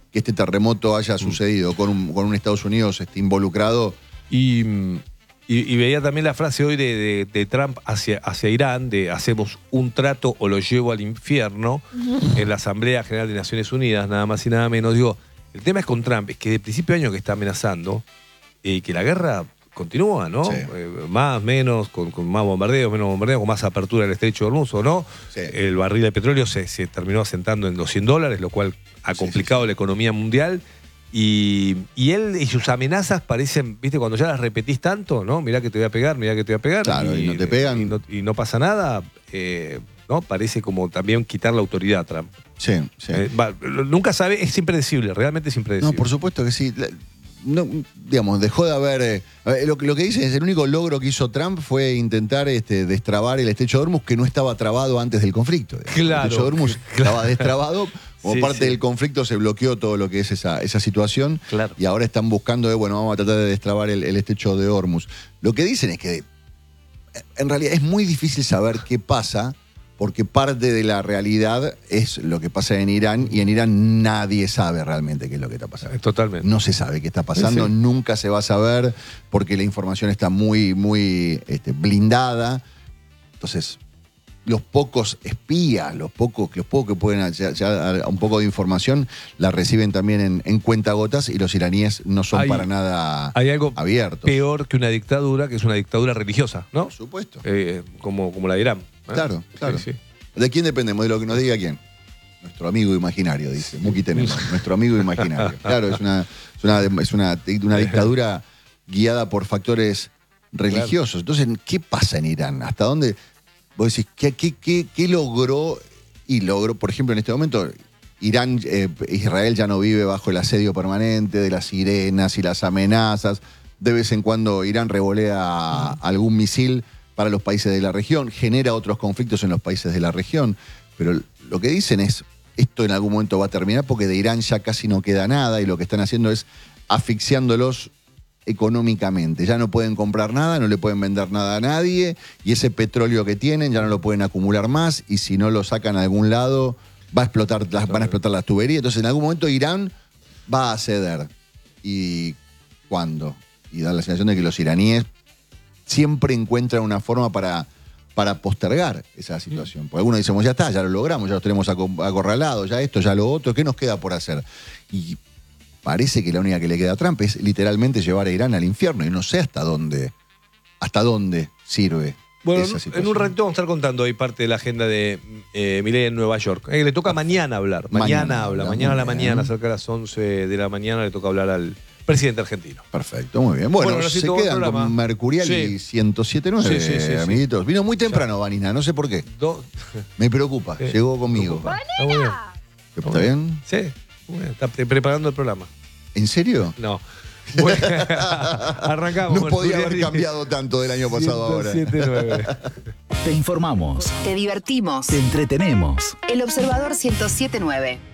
que este terremoto haya sucedido con un Estados Unidos involucrado. Y veía también la frase hoy de Trump hacia Irán, de hacemos un trato o lo llevo al infierno, en la Asamblea General de Naciones Unidas, nada más y nada menos. Digo, el tema es con Trump, es que de principio de año que está amenazando, que la guerra continúa, ¿no? Sí. Más, menos, con más bombardeos, menos bombardeos, con más apertura del estrecho de Hormuz, ¿o no? Sí. El barril de petróleo se terminó asentando en los $100, lo cual ha complicado la economía mundial. Y él y sus amenazas parecen, viste, cuando ya las repetís tanto, ¿no? Mirá que te voy a pegar, mirá que te voy a pegar. Claro, y no te pegan. Y no pasa nada, ¿no? Parece como también quitar la autoridad a Trump. Sí, sí. Nunca sabe, es impredecible, realmente es impredecible. No, por supuesto que sí. No, digamos, dejó de haber... lo que dicen es el único logro que hizo Trump fue intentar destrabar el estrecho de Hormuz, que no estaba trabado antes del conflicto. Claro. El estrecho de Hormuz estaba destrabado. Como Sí, parte sí. del conflicto se bloqueó todo lo que es esa situación. Claro. Y ahora están buscando, bueno, vamos a tratar de destrabar el estrecho de Hormuz. Lo que dicen es que en realidad es muy difícil saber qué pasa, porque parte de la realidad es lo que pasa en Irán, y en Irán nadie sabe realmente qué es lo que está pasando. Totalmente. No se sabe qué está pasando, Sí. nunca se va a saber, porque la información está muy, muy blindada. Entonces, los pocos espías, los pocos que pueden llegar a un poco de información, la reciben también en cuentagotas, y los iraníes no son para nada hay algo abiertos. peor que una dictadura, que es una dictadura religiosa, ¿no? Por supuesto. Como la de Irán. Claro, claro. Sí, sí. ¿De quién dependemos? De lo que nos diga quién. Nuestro amigo imaginario, dice. Muki tenemos, nuestro amigo imaginario. Claro, es una dictadura guiada por factores religiosos. Entonces, ¿qué pasa en Irán? ¿Hasta dónde? Vos decís, ¿qué logró? Y logró, por ejemplo, en este momento, Israel ya no vive bajo el asedio permanente de las sirenas y las amenazas. De vez en cuando Irán revolea algún misil para los países de la región, genera otros conflictos en los países de la región, pero lo que dicen es, esto en algún momento va a terminar, porque de Irán ya casi no queda nada, y lo que están haciendo es asfixiándolos económicamente. Ya no pueden comprar nada, no le pueden vender nada a nadie, y ese petróleo que tienen ya no lo pueden acumular más, y si no lo sacan a algún lado, van a explotar las tuberías. Entonces en algún momento Irán va a ceder. ¿Y cuándo? Y da la sensación de que los iraníes siempre encuentran una forma para postergar esa situación. Porque algunos dicen, ya está, ya lo logramos, ya los tenemos acorralados, ya esto, ya lo otro, ¿qué nos queda por hacer? Y parece que la única que le queda a Trump es literalmente llevar a Irán al infierno, y no sé hasta dónde sirve. Bueno, esa situación. en un ratito vamos a estar contando ahí parte de la agenda de Milei en Nueva York. Le toca mañana hablar. Mañana a la mañana, cerca de las 11 de la mañana, le toca hablar al presidente argentino. Perfecto, muy bien. Bueno, se quedan con Mercurial y 107.9, amiguitos. Vino muy temprano, Vanina, no sé por qué. Me preocupa, llegó conmigo. ¡Vanina! ¿Está bien? Sí, está preparando el programa. ¿En serio? No. Bueno, arrancamos. No podía haber cambiado tanto del año pasado ahora. 107.9. Te informamos. Te divertimos. Te entretenemos. El Observador 107.9.